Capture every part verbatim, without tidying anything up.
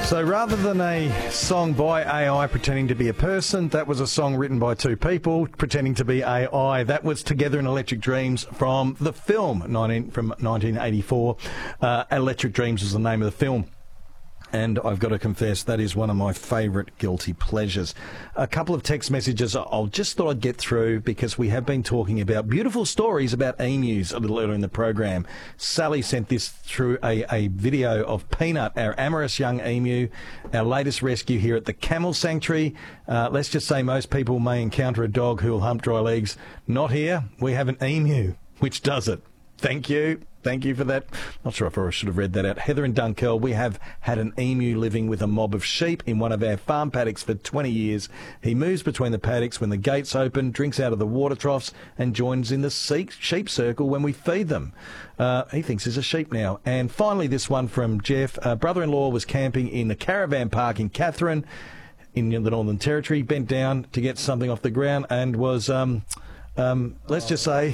So rather than a song by A I pretending to be a person, that was a song written by two people pretending to be A I. That was Together in Electric Dreams from the film nineteen, from nineteen eighty-four. Uh, Electric Dreams is the name of the film. And I've got to confess, that is one of my favourite guilty pleasures. A couple of text messages I'll just thought I'd get through because we have been talking about beautiful stories about emus a little earlier in the program. Sally sent this through a, a video of Peanut, our amorous young emu, our latest rescue here at the Camel Sanctuary. Uh, let's just say most people may encounter a dog who'll hump dry legs. Not here. We have an emu, which does it. Thank you. Thank you for that. Not sure if I should have read that out. Heather and Dunkeld, we have had an emu living with a mob of sheep in one of our farm paddocks for twenty years. He moves between the paddocks when the gates open, drinks out of the water troughs, and joins in the sheep circle when we feed them. Uh, he thinks he's a sheep now. And finally, this one from Jeff. Uh, brother-in-law was camping in the caravan park in Katherine in the Northern Territory, bent down to get something off the ground and was... Um, Um, let's just say,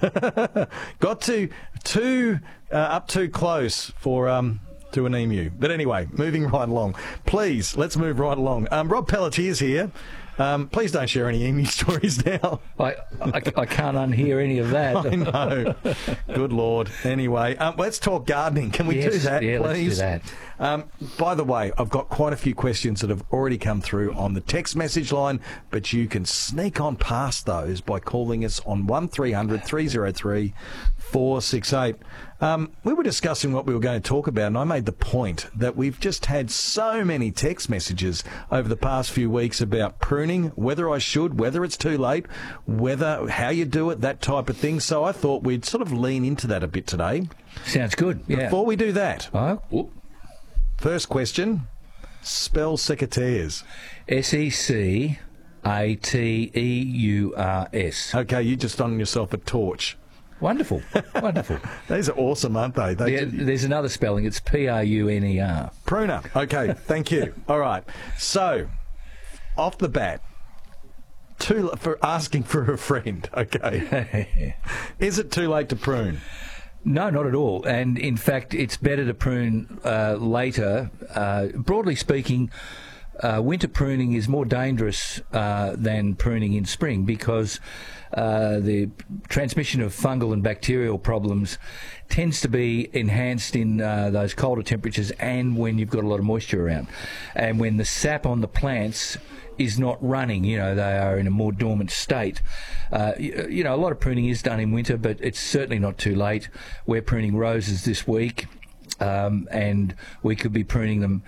got to too uh, up too close for um, to an emu. But anyway, moving right along. Please, let's move right along. Um, Rob Pelletier's here. Um, please don't share any emu stories now. I, I, I can't unhear any of that. I know. Good Lord. Anyway, um, let's talk gardening. Can we yes, do that, yeah, please? Let's do that. Um, by the way, I've got quite a few questions that have already come through on the text message line, but you can sneak on past those by calling us on one three hundred three oh three four six eight. Um, we were discussing what we were going to talk about, and I made the point that we've just had so many text messages over the past few weeks about pruning, whether I should, whether it's too late, whether how you do it, that type of thing. So I thought we'd sort of lean into that a bit today. Sounds good. Yeah. Before we do that, oh, whoop. First question, spell secateurs. S E C A T E U R S. Okay, you just done yourself a torch. Wonderful, wonderful. These are awesome, aren't they? they yeah, there's another spelling. It's P R U N E R. Pruner. Okay, thank you. All right. So, off the bat, too for asking for a friend. Okay. Is it too late to prune? No, not at all. And in fact, it's better to prune uh, later. Uh, broadly speaking, uh, winter pruning is more dangerous uh, than pruning in spring because uh, the transmission of fungal and bacterial problems tends to be enhanced in uh, those colder temperatures and when you've got a lot of moisture around. And when the sap on the plants is not running, you know, they are in a more dormant state. Uh, you, you know, a lot of pruning is done in winter, but it's certainly not too late. We're pruning roses this week, um, and we could be pruning them